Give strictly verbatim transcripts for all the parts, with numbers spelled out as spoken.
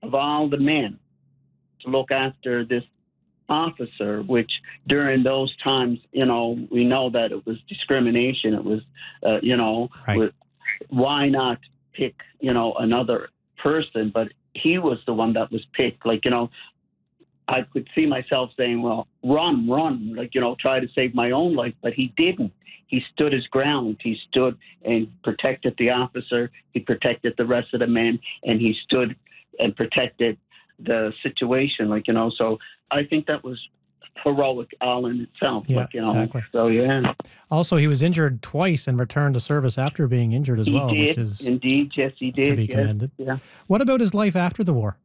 of all the men to look after this officer, which during those times, you know, we know that it was discrimination. It was, uh, you know, right. why not pick, you know, another person? But he was the one that was picked. Like, you know, I could see myself saying, well, run, run, like, you know, try to save my own life. But he didn't. He stood his ground. He stood and protected the officer. He protected the rest of the men, and he stood and protected the situation, like, you know. So I think that was heroic all in itself. Yeah, like, you know. exactly. So, yeah. Also, he was injured twice and returned to service after being injured as He well, did, which is indeed. Yes, he did. to be yes. commended. Yeah. What about his life after the war?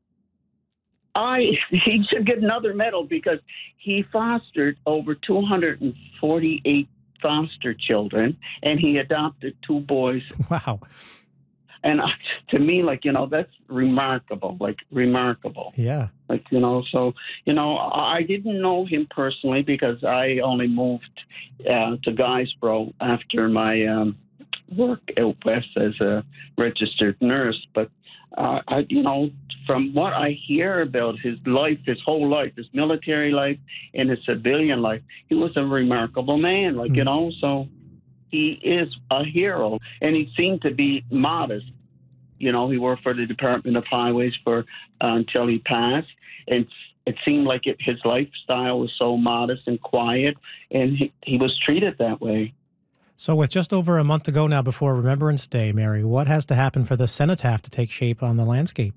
I he should get another medal because he fostered over two hundred forty-eight foster children, and he adopted two boys. Wow. And uh, to me, like, you know, that's remarkable, like remarkable. Yeah. Like, you know, so, you know, I didn't know him personally because I only moved uh, to Guysborough after my um, work out west as a registered nurse. But, uh, I, you know, from what I hear about his life, his whole life, his military life and his civilian life, he was a remarkable man, like, mm. you know, so he is a hero. And he seemed to be modest. You know, he worked for the Department of Highways for uh, until he passed. And it seemed like it, his lifestyle was so modest and quiet, and he, he was treated that way. So with just over a month to go now before Remembrance Day, Mary, what has to happen for the cenotaph to take shape on the landscape?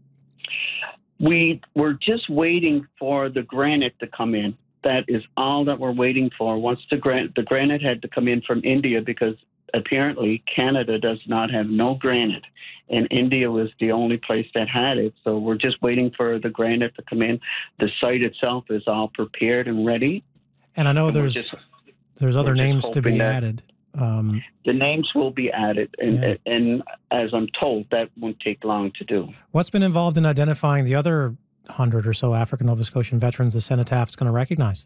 We, we're just waiting for the granite to come in. That is all that we're waiting for. Once the, gran- the granite had to come in from India, because apparently Canada does not have no granite, and India was the only place that had it. So we're just waiting for the granite to come in. The site itself is all prepared and ready. And I know and there's just, there's other names to be added. Um, the names will be added, and, yeah. and as I'm told, that won't take long to do. What's been involved in identifying the other hundred or so African Nova Scotian veterans the cenotaph is going to recognize?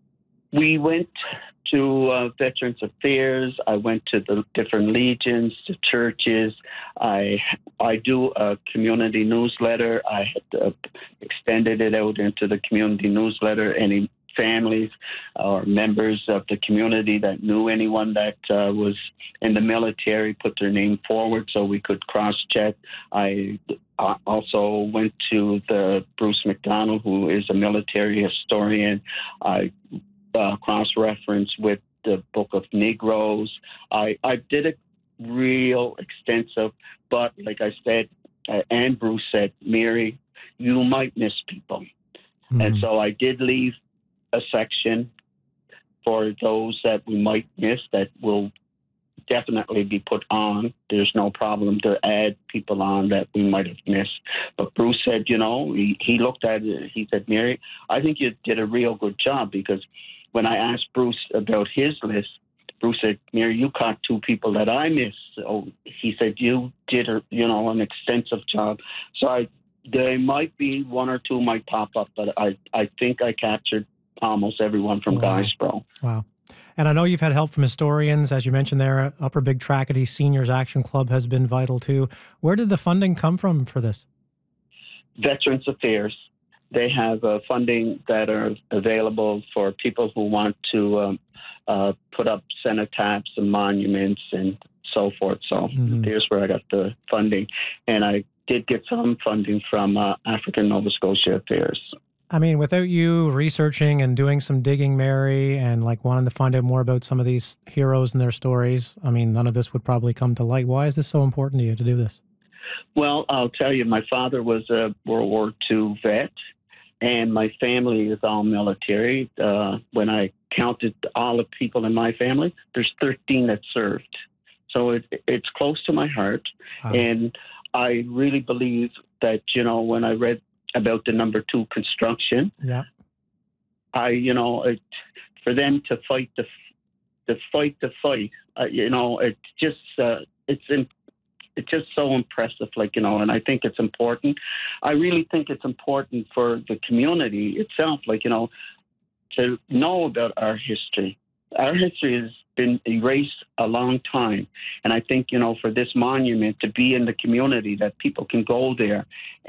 We went to uh, Veterans Affairs. I went to the different legions, to churches. I I do a community newsletter. I had uh, extended it out into the community newsletter. Any families or members of the community that knew anyone that uh, was in the military put their name forward so we could cross-check. I uh, also went to the Bruce McDonald, who is a military historian. I Uh, cross-reference with the Book of Negroes. I, I did it real extensive, but like I said, uh, and Bruce said, Mary, you might miss people. Mm-hmm. And so I did leave a section for those that we might miss that will definitely be put on. There's no problem to add people on that we might have missed. But Bruce said, you know, he, he looked at it, he said, Mary, I think you did a real good job, because when I asked Bruce about his list, Bruce said, Mary, you caught two people that I missed. So he said, you did, a, you know, an extensive job. So I, there might be one or two might pop up, but I, I think I captured almost everyone from wow. Guysborough. Wow. And I know you've had help from historians, as you mentioned there. Upper Big Tracadie Seniors Action Club has been vital too. Where did the funding come from for this? Veterans Affairs. They have uh, funding that are available for people who want to um, uh, put up cenotaphs and monuments and so forth. So mm-hmm. There's where I got the funding. And I did get some funding from uh, African Nova Scotia Affairs. I mean, without you researching and doing some digging, Mary, and like wanting to find out more about some of these heroes and their stories, I mean, none of this would probably come to light. Why is this so important to you to do this? Well, I'll tell you, my father was a World War Two vet, and my family is all military. Uh, when I counted all the people in my family, there's thirteen that served. So it, it's close to my heart. Wow. And I really believe that, you know, when I read about the number two construction, yeah, I, you know, it, for them to fight the, to fight the fight, uh, you know, it's just, uh, it's in, It's just so impressive, like, you know, and I think it's important. I really think it's important for the community itself, like, you know, to know about our history. Our history has been erased a long time. And I think, you know, for this monument to be in the community, that people can go there